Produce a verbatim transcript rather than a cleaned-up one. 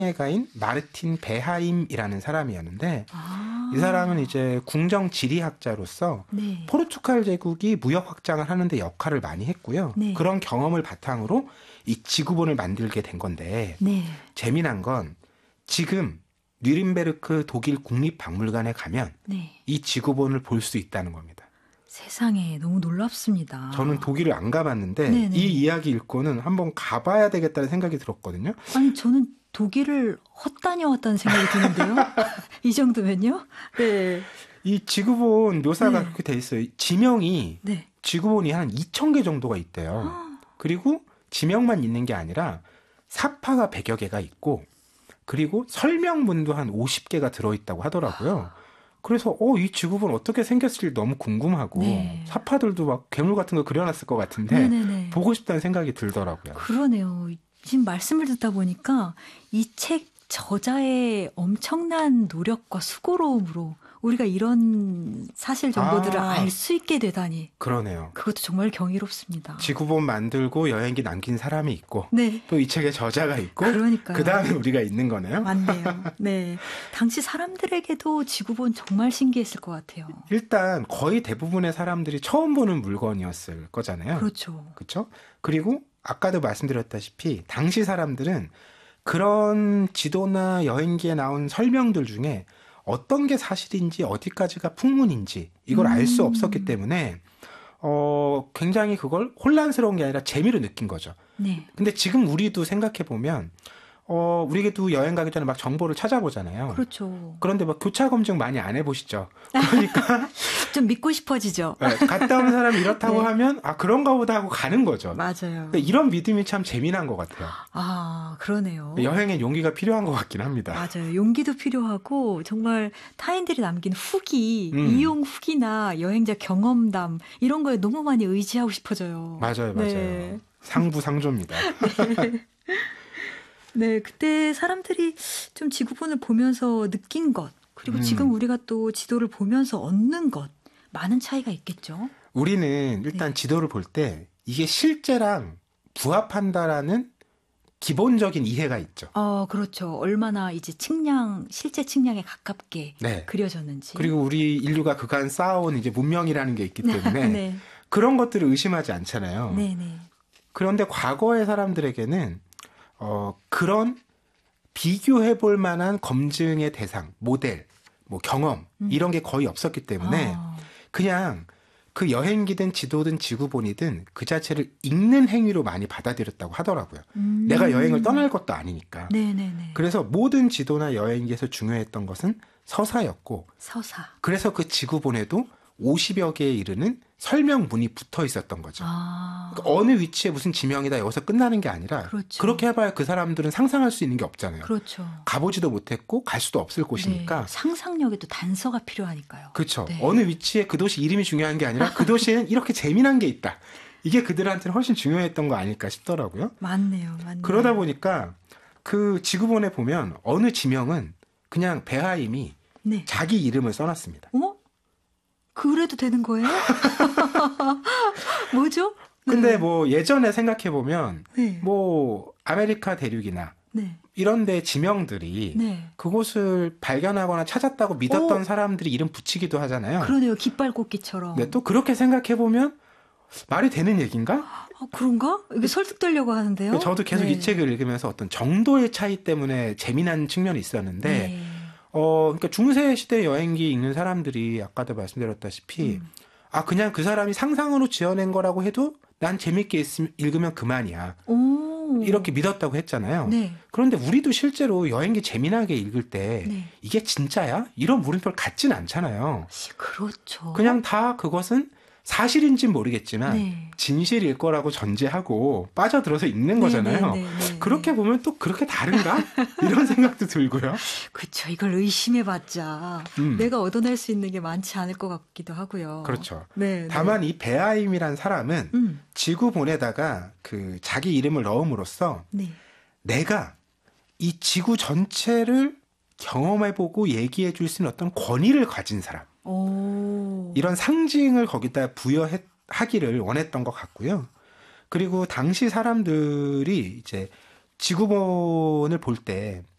가인 마르틴 베하임이라는 사람이었는데 아. 이 사람은 이제 궁정 지리학자로서 네. 포르투갈 제국이 무역 확장을 하는데 역할을 많이 했고요. 네. 그런 경험을 바탕으로 이 지구본을 만들게 된 건데 네. 재미난 건 지금 뉘른베르크 독일 국립박물관에 가면 네. 이 지구본을 볼 수 있다는 겁니다. 세상에 너무 놀랍습니다. 저는 독일을 안 가봤는데 네네. 이 이야기 읽고는 한번 가봐야 되겠다는 생각이 들었거든요. 아니 저는 독일을 헛다녀왔다는 생각이 드는데요. 이 정도면요? 네. 이 지구본 묘사가 네. 그렇게 돼 있어요. 지명이 네. 지구본이 한 이천 개 정도가 있대요. 그리고 지명만 있는 게 아니라 사파가 백여 개가 있고 그리고 설명문도 한 오십 개가 들어있다고 하더라고요. 그래서 어, 이 지구본 어떻게 생겼을지 너무 궁금하고 네. 사파들도 막 괴물 같은 거 그려놨을 것 같은데 네네네. 보고 싶다는 생각이 들더라고요. 그러네요. 지금 말씀을 듣다 보니까 이 책 저자의 엄청난 노력과 수고로움으로 우리가 이런 사실 정보들을 아. 알 수 있게 되다니 그러네요. 그것도 정말 경이롭습니다. 지구본 만들고 여행기 남긴 사람이 있고 네. 또 이 책의 저자가 있고 그러니까요. 그 다음에 우리가 있는 거네요. 맞네요. 네. 당시 사람들에게도 지구본 정말 신기했을 것 같아요. 일단 거의 대부분의 사람들이 처음 보는 물건이었을 거잖아요. 그렇죠. 그렇죠? 그리고 아까도 말씀드렸다시피 당시 사람들은 그런 지도나 여행기에 나온 설명들 중에 어떤 게 사실인지 어디까지가 풍문인지 이걸 알 수 음. 없었기 때문에 어, 굉장히 그걸 혼란스러운 게 아니라 재미로 느낀 거죠. 네. 근데 지금 우리도 생각해 보면 어, 우리도 여행 가기 전에 막 정보를 찾아보잖아요. 그렇죠. 그런데 막 교차 검증 많이 안 해보시죠. 그러니까 좀 믿고 싶어지죠. 네, 갔다 온 사람이 이렇다고 네. 하면 아 그런가 보다 하고 가는 거죠. 맞아요. 그러니까 이런 믿음이 참 재미난 것 같아요. 아, 그러네요. 여행엔 용기가 필요한 것 같긴 합니다. 맞아요. 용기도 필요하고 정말 타인들이 남긴 후기, 음. 이용 후기나 여행자 경험담 이런 거에 너무 많이 의지하고 싶어져요. 맞아요, 맞아요. 네. 상부상조입니다. 네, 그때 사람들이 좀 지구본을 보면서 느낀 것, 그리고 음. 지금 우리가 또 지도를 보면서 얻는 것, 많은 차이가 있겠죠? 우리는 일단 네. 지도를 볼 때 이게 실제랑 부합한다라는 기본적인 이해가 있죠. 어, 그렇죠. 얼마나 이제 측량, 실제 측량에 가깝게 네. 그려졌는지. 그리고 우리 인류가 그간 쌓아온 이제 문명이라는 게 있기 때문에 네. 그런 것들을 의심하지 않잖아요. 네, 네. 그런데 과거의 사람들에게는 어, 그런 비교해 볼 만한 검증의 대상, 모델, 뭐 경험 음. 이런 게 거의 없었기 때문에 아, 그냥 그 여행기든 지도든 지구본이든 그 자체를 읽는 행위로 많이 받아들였다고 하더라고요. 음. 내가 여행을 떠날 것도 아니니까. 네, 네, 네. 그래서 모든 지도나 여행기에서 중요했던 것은 서사였고 서사. 그래서 그 지구본에도 오십여 개에 이르는 설명문이 붙어 있었던 거죠. 아, 그러니까 어느 위치에 무슨 지명이다 여기서 끝나는 게 아니라 그렇죠. 그렇게 해봐야 그 사람들은 상상할 수 있는 게 없잖아요. 그렇죠. 가보지도 못했고 갈 수도 없을 곳이니까. 네, 상상력에 또 단서가 필요하니까요. 그렇죠. 네. 어느 위치에 그 도시 이름이 중요한 게 아니라 그 도시에는 이렇게 재미난 게 있다. 이게 그들한테는 훨씬 중요했던 거 아닐까 싶더라고요. 맞네요, 맞네요. 그러다 보니까 그 지구본에 보면 어느 지명은 그냥 베하임이 네. 자기 이름을 써놨습니다. 어? 그래도 되는 거예요? 뭐죠? 근데 네. 뭐 예전에 생각해보면 네. 뭐 아메리카 대륙이나 네. 이런 데 지명들이 네. 그곳을 발견하거나 찾았다고 믿었던 오. 사람들이 이름 붙이기도 하잖아요. 그러네요. 깃발꽂기처럼. 네, 또 그렇게 생각해보면 말이 되는 얘기인가? 아, 그런가? 이게 설득되려고 하는데요. 저도 계속 네. 이 책을 읽으면서 어떤 정도의 차이 때문에 재미난 측면이 있었는데 네. 어, 그러니까 중세 시대 여행기 읽는 사람들이 아까도 말씀드렸다시피 음. 아 그냥 그 사람이 상상으로 지어낸 거라고 해도 난 재밌게 있, 읽으면 그만이야. 오. 이렇게 믿었다고 했잖아요. 네. 그런데 우리도 실제로 여행기 재미나게 읽을 때 네. 이게 진짜야? 이런 물음표를 갖진 않잖아요. 시- 그렇죠. 그냥 다 그것은 사실인지는 모르겠지만 네. 진실일 거라고 전제하고 빠져들어서 읽는 네, 거잖아요. 네, 네, 네, 그렇게 네. 보면 또 그렇게 다른가? 이런 생각도 들고요. 그렇죠. 이걸 의심해봤자 음. 내가 얻어낼 수 있는 게 많지 않을 것 같기도 하고요. 그렇죠. 네. 다만 이 베하임이란 사람은 음. 지구본에다가 그 자기 이름을 넣음으로써 네. 내가 이 지구 전체를 경험해보고 얘기해줄 수 있는 어떤 권위를 가진 사람. 오. 이런 상징을 거기다 부여하기를 원했던 것 같고요. 그리고 당시 사람들이 이제 지구본을 볼 때